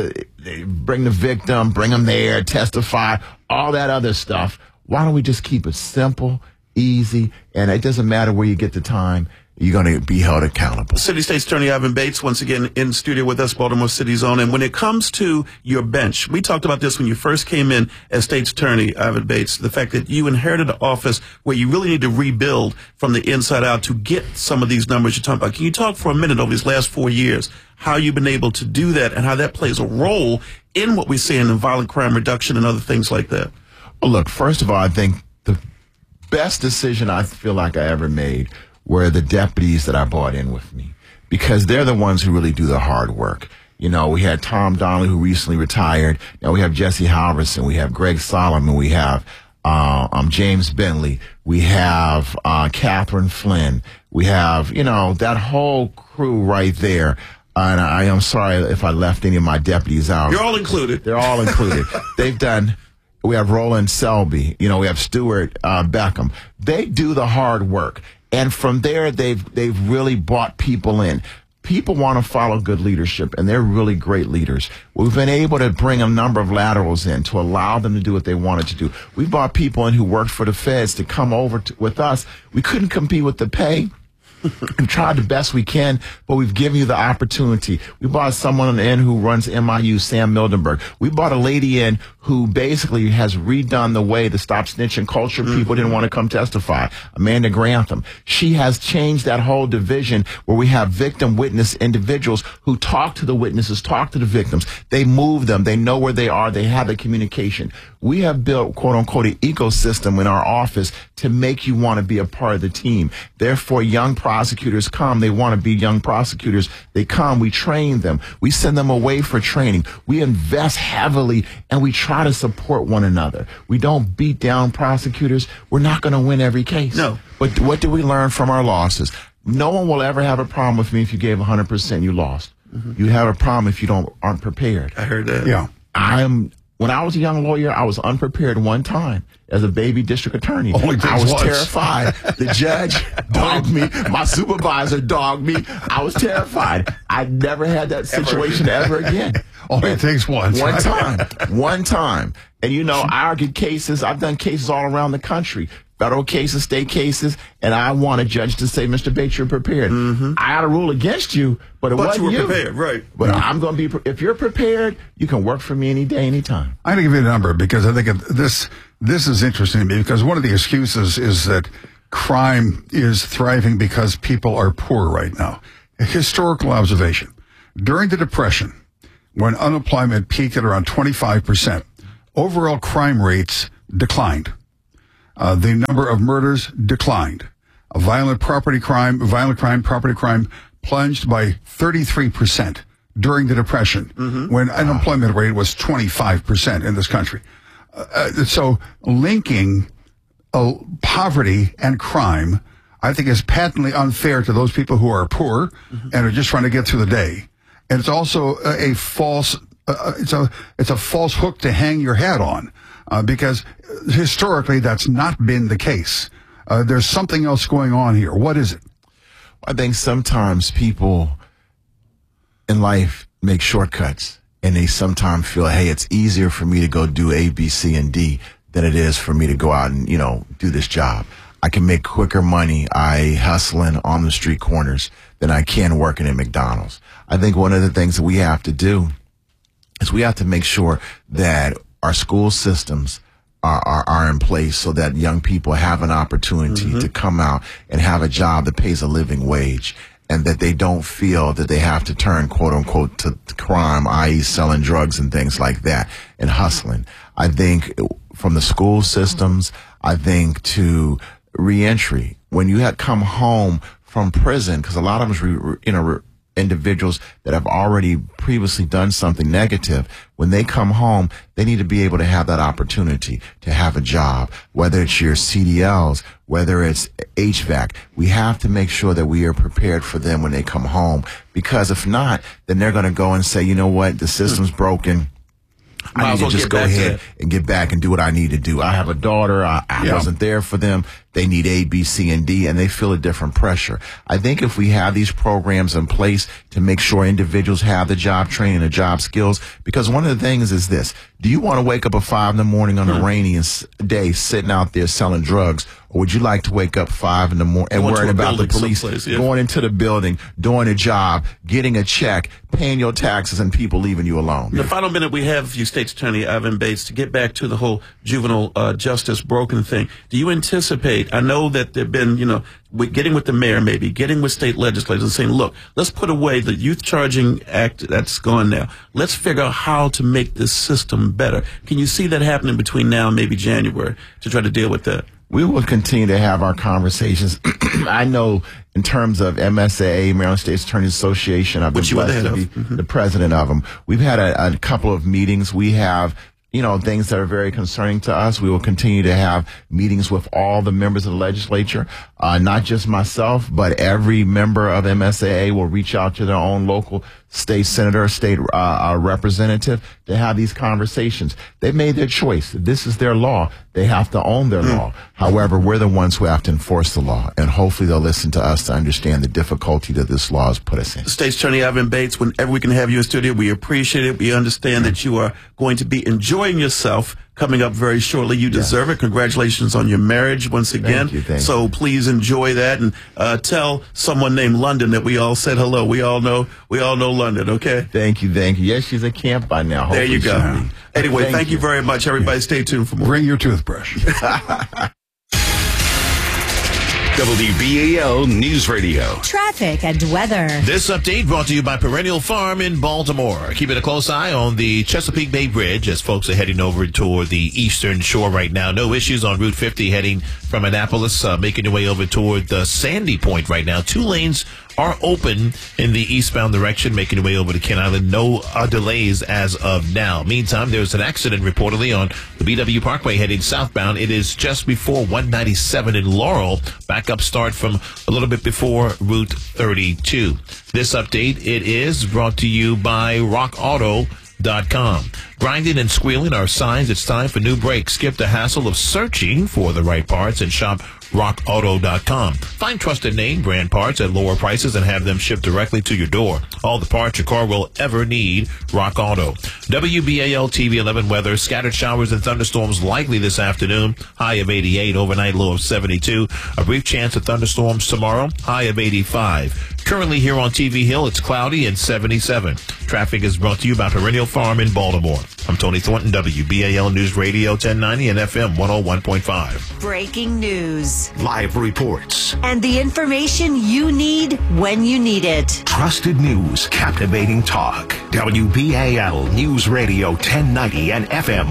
bring the victim, bring them there, testify, all that other stuff? Why don't we just keep it simple, easy, and it doesn't matter where you get the time, you're going to be held accountable. City State's Attorney Ivan Bates, once again in studio with us, Baltimore City's own. And when it comes to your bench, we talked about this when you first came in as State's Attorney, Ivan Bates, the fact that you inherited an office where you really need to rebuild from the inside out to get some of these numbers you're talking about. Can you talk for a minute over these last 4 years, how you've been able to do that and how that plays a role in what we're seeing in violent crime reduction and other things like that? Well, look, first of all, I think the best decision I feel like I ever made were the deputies that I brought in with me, because they're the ones who really do the hard work. You know, we had Tom Donnelly, who recently retired. Now we have Jesse Halverson. We have Greg Solomon. We have James Bentley. We have Catherine Flynn. We have, that whole crew right there. And I am sorry if I left any of my deputies out. You're all included. They're all included. We have Roland Selby. We have Stuart Beckham. They do the hard work. And from there, they've really brought people in. People want to follow good leadership, and they're really great leaders. We've been able to bring a number of laterals in to allow them to do what they wanted to do. We brought people in who worked for the feds to come over with us. We couldn't compete with the pay. We've tried the best we can, but we've given you the opportunity. We brought someone in who runs MIU, Sam Mildenberg. We brought a lady in who basically has redone the way the stop snitching culture. People didn't want to come testify. Amanda Grantham. She has changed that whole division where we have victim witness individuals who talk to the witnesses, talk to the victims. They move them. They know where they are. They have the communication. We have built, quote unquote, an ecosystem in our office to make you want to be a part of the team. Therefore, young prosecutors come. They want to be young prosecutors. They come. We train them. We send them away for training. We invest heavily, and we try to support one another. We don't beat down prosecutors. We're not going to win every case. No. But what do we learn from our losses? No one will ever have a problem with me if you gave 100%. You lost. You have a problem if you aren't prepared. I heard that. Yeah. When I was a young lawyer, I was unprepared one time as a baby district attorney. Only I was once. terrified. The judge dogged me. My supervisor dogged me. I was terrified. I never had that situation ever again. Only it takes once. One time. One time. And, you know, I argued cases. I've done cases all around the country. Federal cases, state cases, and I want a judge to say, Mr. Bates, you're prepared. I had a rule against you, but it wasn't you were prepared, right? But I'm going to be. If you're prepared, you can work for me any day, anytime. I'm going to give you a number because I think this is interesting to me because one of the excuses is that crime is thriving because people are poor right now. A historical observation: during the Depression, when unemployment peaked at around 25%, overall crime rates declined. The number of murders declined. Violent property crime, property crime plunged by 33% during the Depression, when unemployment rate was 25% in this country. So linking poverty and crime, I think, is patently unfair to those people who are poor and are just trying to get through the day. And it's also a false, it's a false hook to hang your hat on. Because historically, that's not been the case. There's something else going on here. What is it? I think sometimes people in life make shortcuts, and they sometimes feel, hey, it's easier for me to go do A, B, C, and D than it is for me to go out and, you know, do this job. I can make quicker money hustling on the street corners than I can working at McDonald's. I think one of the things that we have to do is we have to make sure that our school systems are in place so that young people have an opportunity to come out and have a job that pays a living wage, and that they don't feel that they have to turn, quote unquote, to crime, i.e. selling drugs and things like that and hustling. I think from the school systems, I think to reentry, when you had come home from prison, because a lot of them, individuals that have already previously done something negative, when they come home, they need to be able to have that opportunity to have a job, whether it's your CDLs, whether it's HVAC. We have to make sure that we are prepared for them when they come home, because if not, then they're going to go and say, you know what, the system's broken. I need to just go ahead and get back and do what I need to do. I have a daughter. I wasn't there for them. They need A, B, C, and D, and they feel a different pressure. I think if we have these programs in place to make sure individuals have the job training, the job skills, because one of the things is this: do you want to wake up at 5 a.m. on a rainy day sitting out there selling drugs, or would you like to wake up 5 a.m. and worrying about the police going into the building, doing a job, getting a check, paying your taxes, and people leaving you alone? In the final minute we have, you State's Attorney Ivan Bates, to get back to the whole juvenile justice broken thing. Do you anticipate, I know that there have been, getting with the mayor, maybe getting with state legislators and saying, look, let's put away the Youth Charging Act that's gone now. Let's figure out how to make this system better. Can you see that happening between now and maybe January to try to deal with that? We will continue to have our conversations. I know in terms of MSAA, Maryland State Attorneys Association, I've been blessed to be the president of them. We've had a couple of meetings. We have things that are very concerning to us. We will continue to have meetings with all the members of the legislature, not just myself, but every member of MSAA will reach out to their own local state senator, state representative to have these conversations. They've made their choice. This is their law. They have to own their law. However, we're the ones who have to enforce the law, and hopefully they'll listen to us to understand the difficulty that this law has put us in. State's Attorney Ivan Bates, whenever we can have you in studio, we appreciate it. We understand that you are going to be enjoying yourself coming up very shortly. You deserve it. Congratulations on your marriage once again. Thank you. So please enjoy that, and tell someone named London that we all said hello. We all know London, okay? Thank you. Yes, she's at camp by now. There you go. Anyway, thank you very much. Everybody stay tuned for more. Bring your toothbrush. WBAL News Radio. Traffic and weather. This update brought to you by Perennial Farm in Baltimore. Keeping a close eye on the Chesapeake Bay Bridge as folks are heading over toward the eastern shore right now. No issues on Route 50 heading from Annapolis, making your way over toward the Sandy Point right now. 2 lanes are open in the eastbound direction, making your way over to Kent Island. No delays as of now. Meantime, there's an accident reportedly on the BW Parkway heading southbound. It is just before 197 in Laurel. Backup start from a little bit before Route 32. This update, it is brought to you by Rock Auto rockauto.com. Grinding and squealing are signs it's time for new brakes. Skip the hassle of searching for the right parts and shop rockauto.com. Find trusted name brand parts at lower prices and have them shipped directly to your door. All the parts your car will ever need. Rock Auto. WBAL TV 11 weather. Scattered showers and thunderstorms likely this afternoon. High of 88. Overnight low of 72. A brief chance of thunderstorms tomorrow. High of 85. Currently here on TV Hill, it's cloudy and 77. Traffic is brought to you by Perennial Farm in Baltimore. I'm Tony Thornton, WBAL News Radio 1090 and FM 101.5. Breaking news. Live reports. And the information you need when you need it. Trusted news. Captivating talk. WBAL News Radio 1090 and FM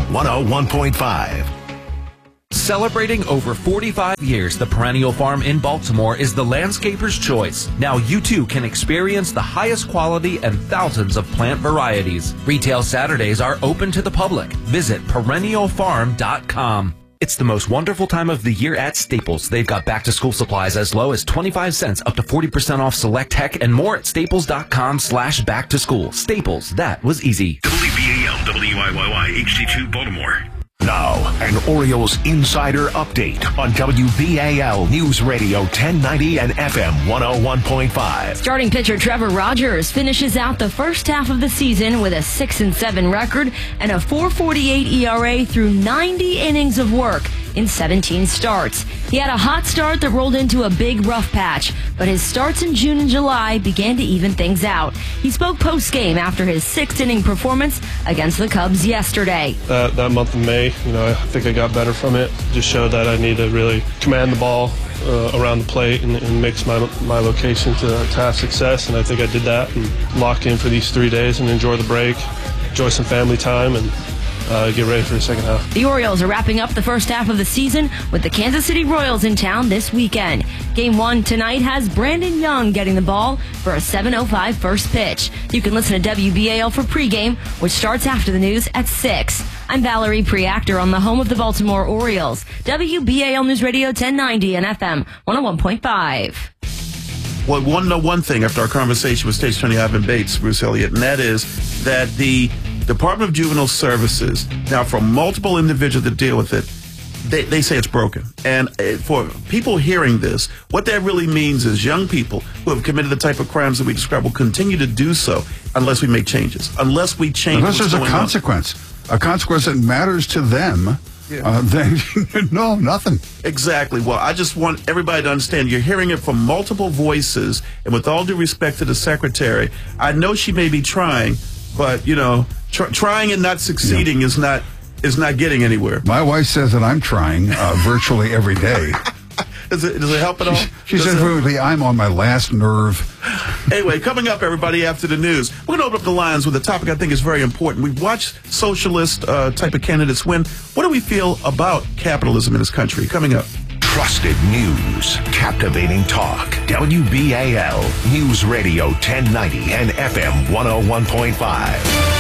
101.5. Celebrating over 45 years, the Perennial Farm in Baltimore is the landscaper's choice. Now you too can experience the highest quality and thousands of plant varieties. Retail Saturdays are open to the public. Visit perennialfarm.com. It's the most wonderful time of the year at Staples. They've got back-to-school supplies as low as 25 cents up to 40% off select tech and more at staples.com/back-to-school. Staples, that was easy. WBAL WIYY HD2 Baltimore. Now, an Orioles insider update on WBAL News Radio 1090 and FM 101.5. Starting pitcher Trevor Rogers finishes out the first half of the season with a 6-7 record and a 4.48 ERA through 90 innings of work in 17 starts. He had a hot start that rolled into a big rough patch, but his starts in June and July began to even things out. He spoke post-game after his 6th-inning performance against the Cubs yesterday. That month of May, I think I got better from it. Just showed that I need to really command the ball around the plate and mix my location to have success, and I think I did that and locked in for these 3 days and enjoy the break, enjoy some family time, and get ready for the second half. The Orioles are wrapping up the first half of the season with the Kansas City Royals in town this weekend. Game 1 tonight has Brandon Young getting the ball for a 7:05 first pitch. You can listen to WBAL for pregame, which starts after the news at 6. I'm Valerie Preactor on the home of the Baltimore Orioles. WBAL News Radio 1090 and FM 101.5. Well, we want to know one thing after our conversation with State Attorney Ivan Bates, Bruce Elliott, and that is that the Department of Juvenile Services, now for multiple individuals that deal with it, they say it's broken. And for people hearing this, what that really means is young people who have committed the type of crimes that we describe will continue to do so unless we make changes, unless we change. Unless there's a consequence that matters to them. Yeah. Then no, nothing. Exactly. Well, I just want everybody to understand you're hearing it from multiple voices, and with all due respect to the secretary, I know she may be trying, but trying and not succeeding is not getting anywhere. My wife says that I'm trying virtually every day. Does it help at all? She says, I'm on my last nerve. Anyway, coming up, everybody, after the news, we're going to open up the lines with a topic I think is very important. We've watched socialist type of candidates win. What do we feel about capitalism in this country? Coming up. Trusted news. Captivating talk. WBAL News Radio 1090 and FM 101.5.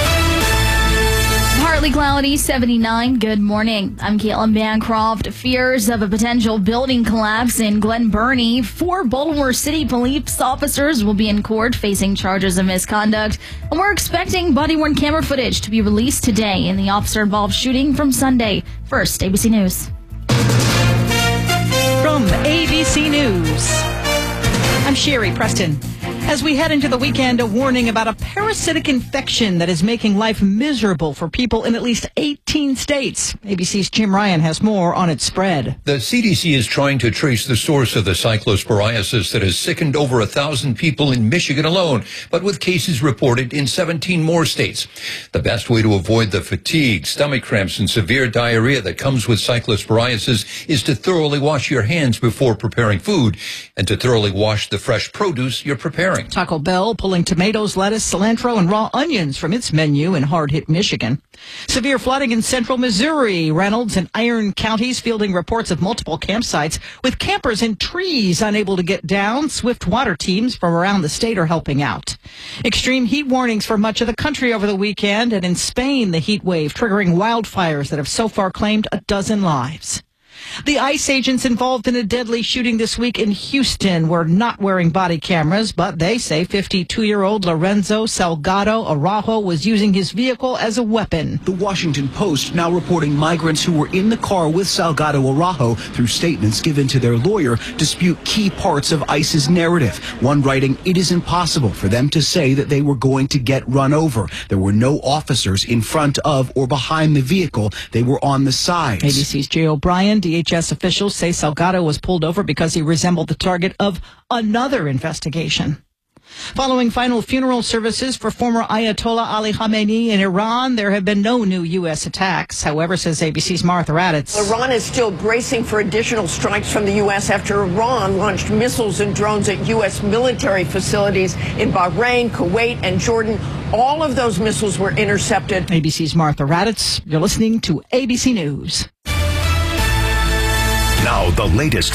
Partly cloudy, 79. Good morning. I'm Caitlin Bancroft. Fears of a potential building collapse in Glen Burnie. 4 Baltimore City police officers will be in court facing charges of misconduct. And we're expecting body-worn camera footage to be released today in the officer-involved shooting from Sunday. First, ABC News. From ABC News, I'm Sherry Preston. As we head into the weekend, a warning about a parasitic infection that is making life miserable for people in at least 18 states. ABC's Jim Ryan has more on its spread. The CDC is trying to trace the source of the cyclosporiasis that has sickened over 1,000 people in Michigan alone, but with cases reported in 17 more states. The best way to avoid the fatigue, stomach cramps, and severe diarrhea that comes with cyclosporiasis is to thoroughly wash your hands before preparing food and to thoroughly wash the fresh produce you're preparing. Taco Bell pulling tomatoes, lettuce, cilantro, and raw onions from its menu in hard-hit Michigan. Severe flooding in central Missouri. Reynolds and Iron counties fielding reports of multiple campsites with campers in trees unable to get down. Swift water teams from around the state are helping out. Extreme heat warnings for much of the country over the weekend, and in Spain, the heat wave triggering wildfires that have so far claimed 12 lives. The ICE agents involved in a deadly shooting this week in Houston were not wearing body cameras, but they say 52-year-old Lorenzo Salgado Araujo was using his vehicle as a weapon. The Washington Post now reporting migrants who were in the car with Salgado Araujo, through statements given to their lawyer, dispute key parts of ICE's narrative. One writing, it is impossible for them to say that they were going to get run over. There were no officers in front of or behind the vehicle. They were on the sides. ABC's Jay O'Brien. DHS officials say Salgado was pulled over because he resembled the target of another investigation. Following final funeral services for former Ayatollah Ali Khamenei in Iran, there have been no new U.S. attacks. However, says ABC's Martha Raddatz, Iran is still bracing for additional strikes from the U.S. after Iran launched missiles and drones at U.S. military facilities in Bahrain, Kuwait, and Jordan. All of those missiles were intercepted. ABC's Martha Raddatz. You're listening to ABC News. Now, the latest